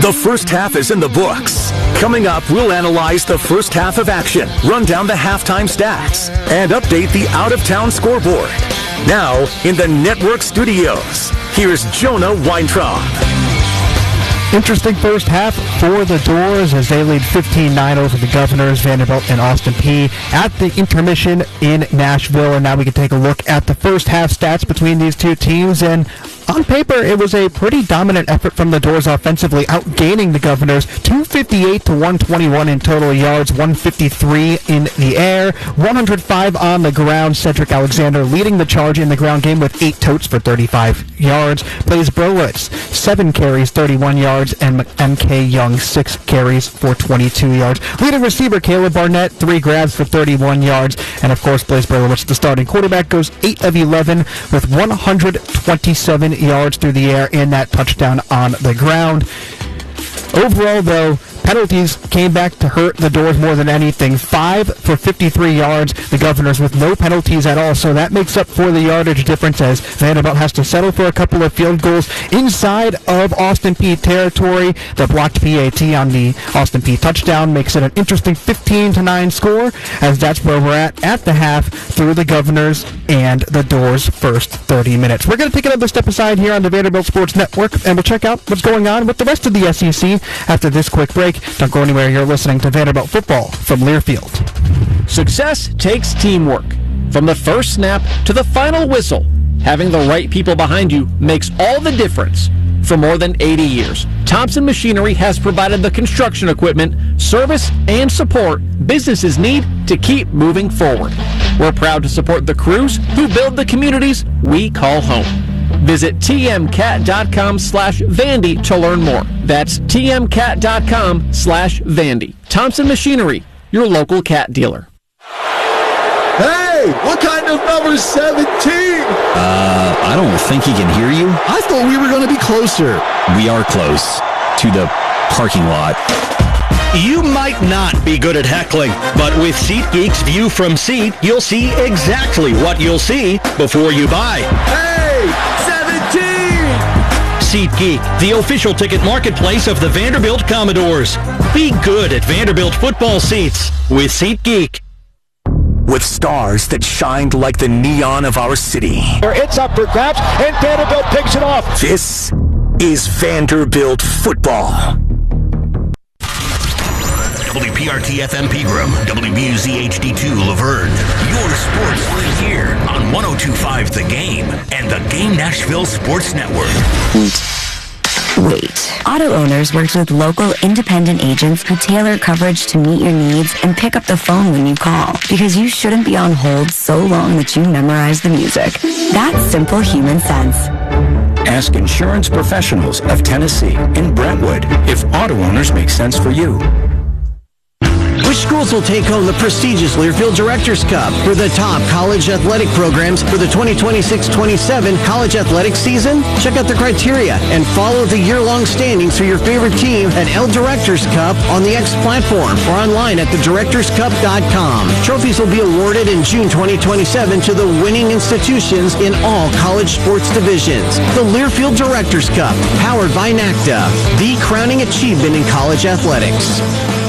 The first half is in the books. Coming up, we'll analyze the first half of action, run down the halftime stats, and update the out-of-town scoreboard. Now, in the network studios, here's Jonah Weintraub. Interesting first half for the Doors as they lead 15-9 over the Governors, Vanderbilt, and Austin Peay at the intermission in Nashville. And now we can take a look at the first half stats between these two teams. And on paper, it was a pretty dominant effort from the Doors offensively, outgaining the Governors 258 to 121 in total yards, 153 in the air, 105 on the ground. Cedric Alexander leading the charge in the ground game with 8 totes for 35 yards. Blaise Browitz, 7 carries, 31 yards, and M.K. Young, 6 carries for 22 yards. Leading receiver Caleb Barnett, 3 grabs for 31 yards. And, of course, Blaise Browitz, the starting quarterback, goes 8 of 11 with 127 yards through the air and that touchdown on the ground. Overall, though, penalties came back to hurt the Doors more than anything. 5 for 53 yards, the Governors with no penalties at all, so that makes up for the yardage difference as Vanderbilt has to settle for a couple of field goals inside of Austin Peay territory. The blocked PAT on the Austin Peay touchdown makes it an interesting 15-9 score, as that's where we're at the half through the Governors and the Doors' first 30 minutes. We're going to take another step aside here on the Vanderbilt Sports Network, and we'll check out what's going on with the rest of the SEC after this quick break. Don't go anywhere. You're listening to Vanderbilt football from Learfield. Success takes teamwork. From the first snap to the final whistle, having the right people behind you makes all the difference. For more than 80 years, Thompson Machinery has provided the construction equipment, service, and support businesses need to keep moving forward. We're proud to support the crews who build the communities we call home. Visit tmcat.com/Vandy to learn more. That's tmcat.com/Vandy. Thompson Machinery, your local cat dealer. Hey, what kind of number's 17? I don't think he can hear you. I thought we were going to be closer. We are close to the parking lot. You might not be good at heckling, but with SeatGeek's View from Seat, you'll see exactly what you'll see before you buy. Hey, 17! SeatGeek, the official ticket marketplace of the Vanderbilt Commodores. Be good at Vanderbilt football seats with SeatGeek. With stars that shined like the neon of our city. It's up for grabs, and Vanderbilt picks it off. This is Vanderbilt football. WPRT FM Pegram, WBUZ HD2 Laverne. Your sports right here on 102.5 The Game and the Game Nashville Sports Network. Wait. Auto Owners works with local independent agents who tailor coverage to meet your needs and pick up the phone when you call, because you shouldn't be on hold so long that you memorize the music. That's simple human sense. Ask insurance professionals of Tennessee in Brentwood if Auto Owners make sense for you. Which schools will take home the prestigious Learfield Directors Cup for the top college athletic programs for the 2026-27 college athletics season? Check out the criteria and follow the year-long standings for your favorite team at L Directors Cup on the X platform or online at thedirectorscup.com. Trophies will be awarded in June 2027 to the winning institutions in all college sports divisions. The Learfield Directors Cup, powered by NACDA, the crowning achievement in college athletics.